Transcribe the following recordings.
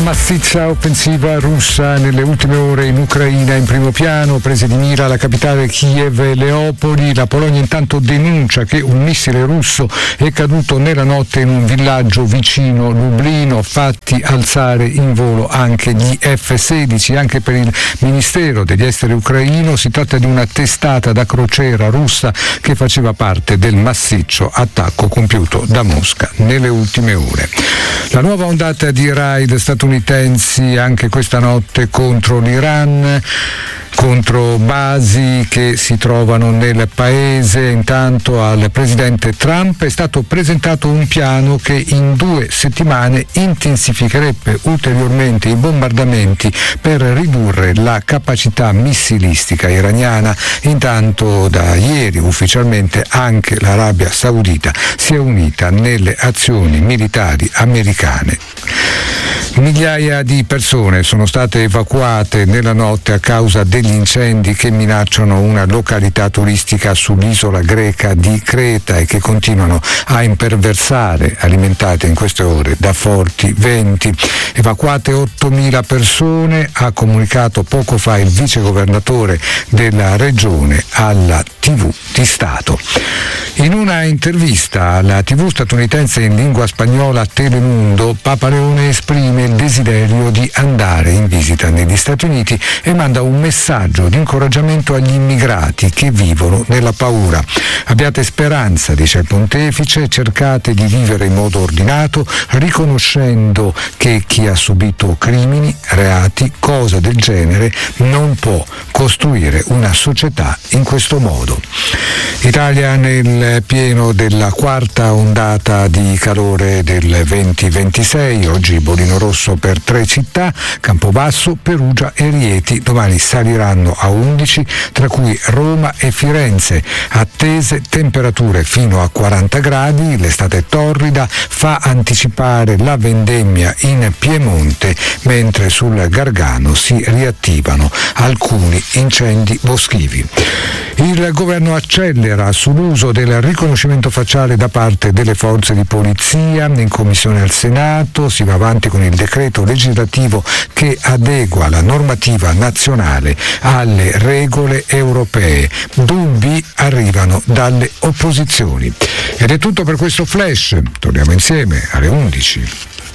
massiccia offensiva russa nelle ultime ore in Ucraina in primo piano, prese di mira la capitale Kiev e Leopoli. La Polonia intanto denuncia che un missile russo è caduto nella notte in un villaggio vicino Lublino, fatti alzare in volo anche gli F-16. Anche per il Ministero degli Esteri ucraino si tratta di una testata da crociera russa che faceva parte del massiccio attacco compiuto da Mosca nelle ultime ore. La nuova ondata di raid statunitensi anche questa notte contro l'Iran, contro basi che si trovano nel paese. Intanto al presidente Trump è stato presentato un piano che in 2 settimane intensificherebbe ulteriormente i bombardamenti per ridurre la capacità missilistica iraniana. Intanto da ieri ufficialmente anche l'Arabia Saudita si è unita nelle azioni militari americane. Migliaia di persone sono state evacuate nella notte a causa degli incendi che minacciano una località turistica sull'isola greca di Creta e che continuano a imperversare, alimentate in queste ore da forti venti. Evacuate 8.000 persone, ha comunicato poco fa il vicegovernatore della regione alla TV di Stato. In una intervista alla TV statunitense in lingua spagnola Telemundo, Papa Leone esprime il desiderio di andare in visita negli Stati Uniti e manda un messaggio di incoraggiamento agli immigrati che vivono nella paura. Abbiate speranza, dice il pontefice, cercate di vivere in modo ordinato, riconoscendo che chi ha subito crimini, reati, cose del genere non può costruire una società in questo modo. Italia nel pieno della quarta ondata di calore del 2026, oggi bollino rosso per 3 città, Campobasso, Perugia e Rieti, domani saliranno a 11, tra cui Roma e Firenze, attese temperature fino a 40 gradi, l'estate torrida fa anticipare la vendemmia in Piemonte, mentre sul Gargano si riattivano alcuni incendi boschivi. Il governo accelera sull'uso del riconoscimento facciale da parte delle forze di polizia. In commissione al Senato si va avanti con il decreto legislativo che adegua la normativa nazionale alle regole europee. Dubbi arrivano dalle opposizioni. Ed è tutto per questo flash. Torniamo insieme alle 11.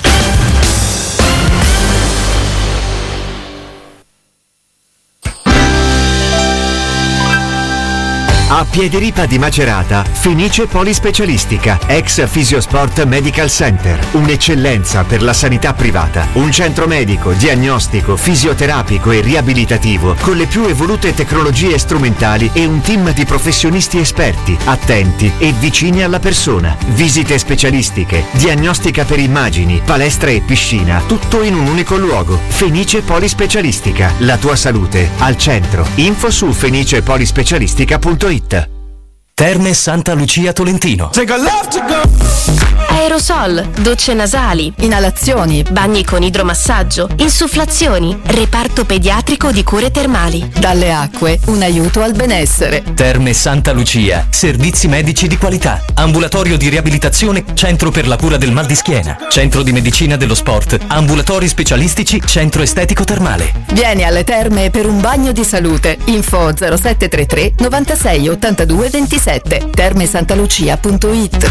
A Piediripa di Macerata, Fenice Polispecialistica, ex Fisiosport Medical Center, un'eccellenza per la sanità privata, un centro medico, diagnostico, fisioterapico e riabilitativo con le più evolute tecnologie strumentali e un team di professionisti esperti, attenti e vicini alla persona. Visite specialistiche, diagnostica per immagini, palestra e piscina, tutto in un unico luogo. Fenice Polispecialistica, la tua salute al centro. Info su fenicepolispecialistica.it. Terme Santa Lucia Tolentino. Aerosol, docce nasali, inalazioni, bagni con idromassaggio, insufflazioni, reparto pediatrico di cure termali. Dalle acque, un aiuto al benessere. Terme Santa Lucia, servizi medici di qualità, ambulatorio di riabilitazione, centro per la cura del mal di schiena, centro di medicina dello sport, ambulatori specialistici, centro estetico termale. Vieni alle terme per un bagno di salute. Info 0733 96 82 27. termesantalucia.it.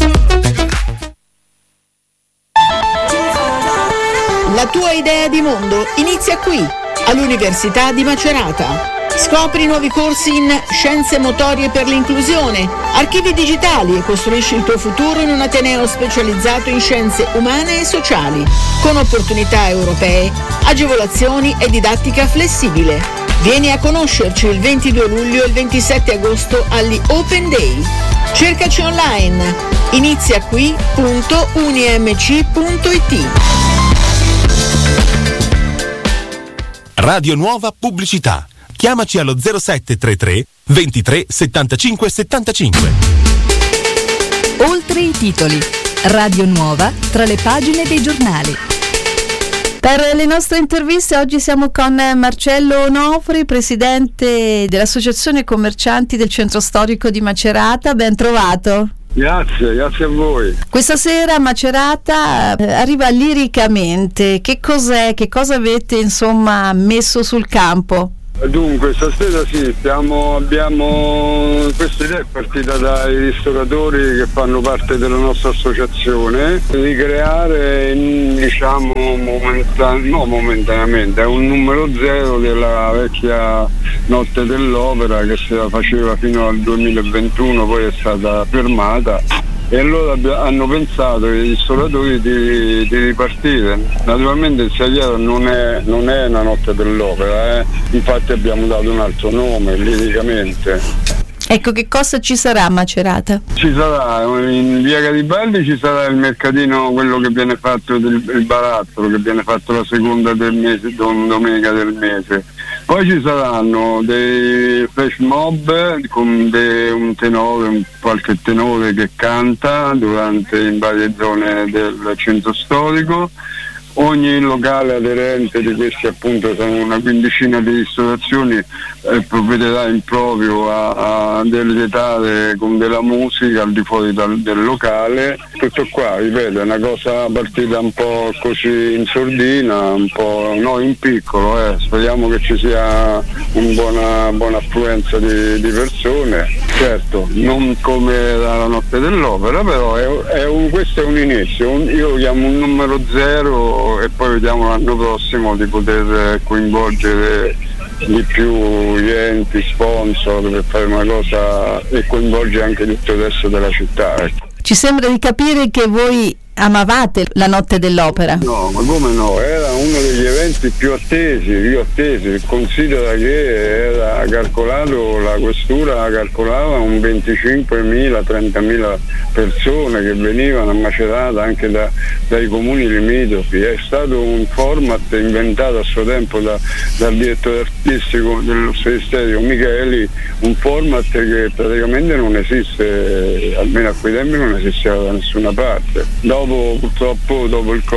La tua idea di mondo inizia qui, all'Università di Macerata. Scopri nuovi corsi in Scienze Motorie per l'Inclusione, Archivi Digitali e costruisci il tuo futuro in un ateneo specializzato in scienze umane e sociali, con opportunità europee, agevolazioni e didattica flessibile. Vieni a conoscerci il 22 luglio e il 27 agosto agli Open Day. Cercaci online, iniziaqui.unimc.it. Radio Nuova Pubblicità. Chiamaci allo 0733 23 75 75. Oltre i titoli. Radio Nuova tra le pagine dei giornali. Per le nostre interviste oggi siamo con Marcello Onofri, presidente dell'Associazione Commercianti del Centro Storico di Macerata. Ben trovato. Grazie a voi. Questa sera Macerata arriva liricamente. Che cos'è? Che cosa avete insomma messo sul campo? Dunque, stasera sì, abbiamo questa idea è partita dai ristoratori che fanno parte della nostra associazione di creare, diciamo, momentaneamente, è un numero 0 della vecchia Notte dell'Opera che si faceva fino al 2021, poi è stata fermata. E allora hanno pensato i ristoratori di ripartire. Naturalmente il Sagliaro non è una Notte dell'Opera, infatti abbiamo dato un altro nome, liricamente. Ecco, che cosa ci sarà a Macerata? Ci sarà, in via Garibaldi ci sarà il mercatino, quello che viene fatto, il barattolo, che viene fatto la seconda del mese, domenica del mese. Poi ci saranno dei flash mob con qualche tenore che canta in varie zone del centro storico. Ogni locale aderente di questi, appunto, sono una quindicina di ristorazioni, provvederà in proprio a deletare con della musica al di fuori del locale. Tutto qua, ripeto, è una cosa partita un po' così in sordina, un po' in piccolo, speriamo che ci sia una buona affluenza di persone. Certo, non come la Notte dell'Opera, però questo è un inizio, io lo chiamo un numero 0 e poi vediamo l'anno prossimo di poter coinvolgere di più gli enti, sponsor, per fare una cosa e coinvolgere anche tutto il resto della città. Ecco. Ci sembra di capire che voi amavate la Notte dell'Opera. No, ma come no? Era uno degli eventi più attesi. Considera che era calcolato, la questura calcolava un 25.000, 30.000 persone che venivano a Macerata anche dai comuni limitrofi. È stato un format inventato a suo tempo dal direttore artistico dello Stadio Micheli, un format che praticamente non esiste, almeno a quei tempi non esisteva da nessuna parte. Purtroppo dopo il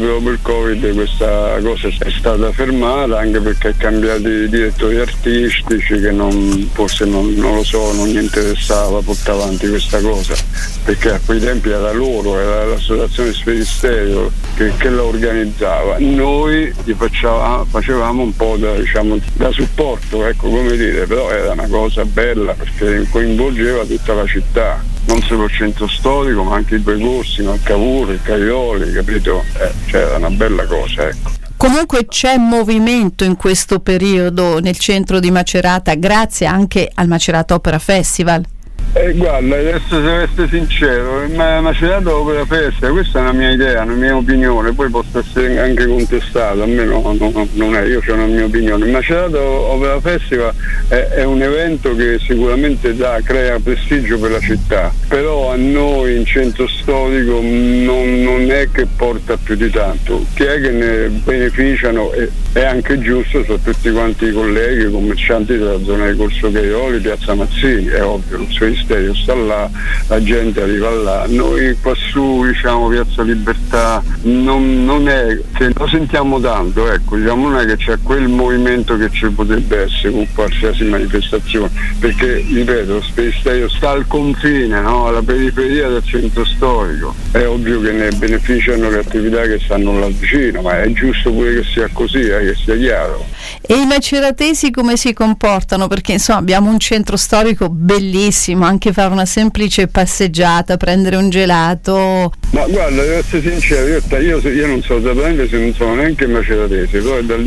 Covid questa cosa è stata fermata, anche perché cambiati i direttori artistici che forse non gli interessava portare avanti questa cosa, perché a quei tempi era l'associazione Sferisterio che la organizzava. Noi gli facevamo un po' da supporto, ecco, come dire, però era una cosa bella perché coinvolgeva tutta la città, non solo il centro storico ma anche i due corsi, il Cavour, il Caioli, capito? Era una bella cosa, ecco. Comunque c'è movimento in questo periodo nel centro di Macerata, grazie anche al Macerata Opera Festival. Guarda, adesso se essere sincero, Macerata Opera Festival, questa è una mia idea, una mia opinione, poi posso essere anche contestata, a me non è, io ho una mia opinione. Macerata Opera Festival è un evento che sicuramente crea prestigio per la città, però a noi in centro storico non è che porta più di tanto. Chi è che ne beneficiano è anche giusto, sono tutti quanti i colleghi, i commercianti della zona di Corso Caioli, Piazza Mazzini, è ovvio, il suo Stereo sta là, la gente arriva là. Noi qua su, diciamo, Piazza Libertà non è che lo sentiamo tanto, ecco, diciamo, non è che c'è quel movimento che ci potrebbe essere con qualsiasi manifestazione, perché ripeto, lo Space Stereo sta al confine, no? Alla periferia del centro storico, è ovvio che ne beneficiano le attività che stanno là vicino, ma è giusto pure che sia così, che sia chiaro. E i maceratesi come si comportano? Perché insomma abbiamo un centro storico bellissimo, anche fare una semplice passeggiata, prendere un gelato. Ma guarda, devo essere sincero, io non so esattamente, se non sono neanche maceratese, però è dal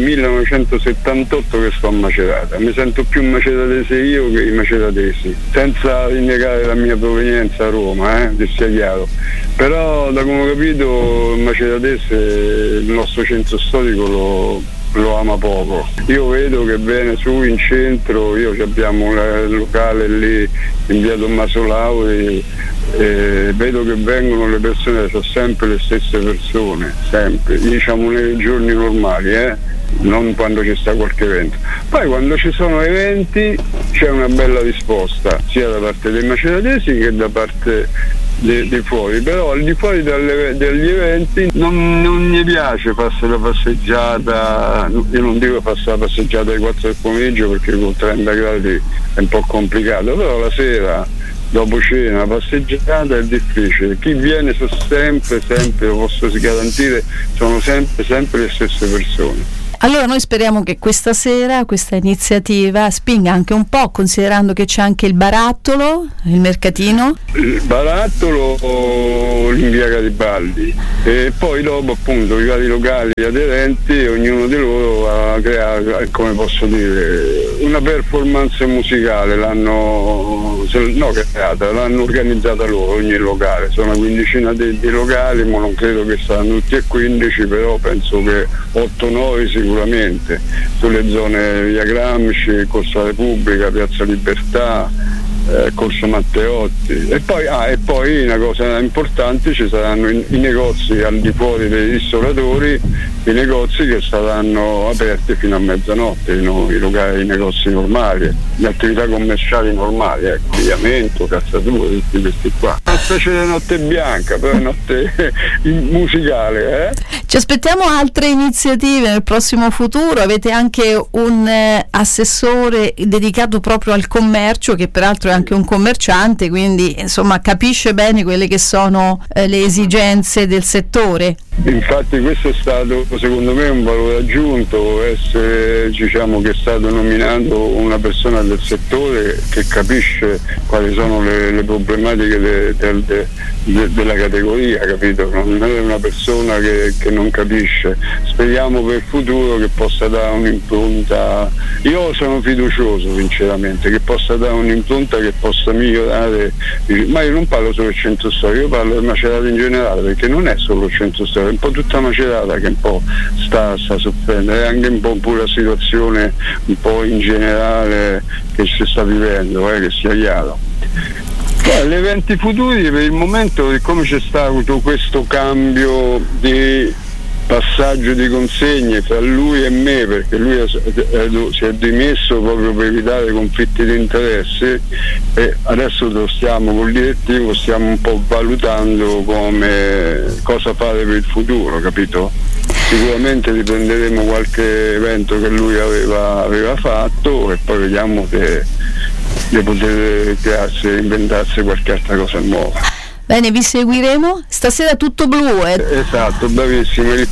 1978 che sto a Macerata, mi sento più maceratese io che i maceratesi, senza rinnegare la mia provenienza a Roma, che sia chiaro. Però da come ho capito il maceratese, il nostro centro storico lo ama poco. Io vedo che viene su in centro, abbiamo il locale lì in via Tommaso Lauri, vedo che vengono le persone, sono sempre le stesse persone, sempre, diciamo nei giorni normali, non quando ci sta qualche evento. Poi quando ci sono eventi c'è una bella risposta sia da parte dei maceratesi che da parte di fuori, però al di fuori degli eventi non mi piace farsi la passeggiata. Io non dico farsi la passeggiata alle 4 del pomeriggio perché con 30 gradi è un po' complicato, però la sera dopo cena, passeggiata è difficile. Chi viene sono sempre, lo posso garantire, sono sempre le stesse persone. Allora noi speriamo che questa sera questa iniziativa spinga anche un po', considerando che c'è anche il barattolo, il mercatino. Il barattolo, in via Garibaldi, e poi dopo appunto i vari locali aderenti, ognuno di loro ha creato, come posso dire, una performance musicale, l'hanno organizzata loro, ogni locale. Sono una quindicina di locali, ma non credo che saranno tutti e 15, però penso che 8-9 sicuramente, sulle zone via Gramsci, Corso Repubblica, Piazza Libertà, Corso Matteotti, e poi una cosa importante, ci saranno i negozi al di fuori dei ristoratori, i negozi che saranno aperti fino a mezzanotte, i negozi normali, le attività commerciali normali, abbigliamento, calzature, tutti questi qua. Una specie di notte bianca, però è notte musicale. Ci aspettiamo altre iniziative nel prossimo futuro. Avete anche un assessore dedicato proprio al commercio, che peraltro è anche un commerciante, quindi insomma capisce bene quelle che sono le esigenze del settore. Infatti questo è stato secondo me un valore aggiunto, essere, diciamo, che è stato nominato una persona del settore che capisce quali sono le problematiche della categoria, capito? Non è una persona che non capisce. Speriamo per il futuro che possa dare un'impronta, io sono fiducioso sinceramente, che possa dare un'impronta che possa migliorare, ma io non parlo solo del centro storico, io parlo del Macerata in generale, perché non è solo il centro storico, è un po' tutta Macerata che un po' sta soffrendo, è anche un po' pure la situazione un po' in generale che si sta vivendo, che sia chiaro. Gli eventi futuri per il momento, siccome c'è stato questo cambio di passaggio di consegne fra lui e me, perché lui si è dimesso proprio per evitare conflitti di interesse, e adesso col direttivo stiamo un po' valutando cosa fare per il futuro, capito? Sicuramente riprenderemo qualche evento che lui aveva fatto, e poi vediamo di poter inventarsi qualche altra cosa nuova. Bene, vi seguiremo. Stasera tutto blu, Esatto, bravissimo. Il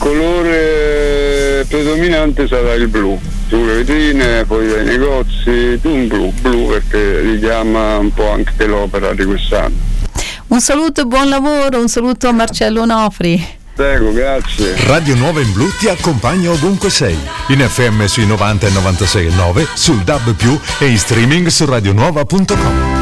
colore predominante sarà il blu. Sulle vetrine, poi dai negozi, un blu perché richiama un po' anche l'opera di quest'anno. Un saluto e buon lavoro, un saluto a Marcello Onofri. Prego, grazie. Radio Nuova in Blu ti accompagna ovunque sei, in FM sui 90 e 96,9, sul DAB+, e in streaming su radionuova.com.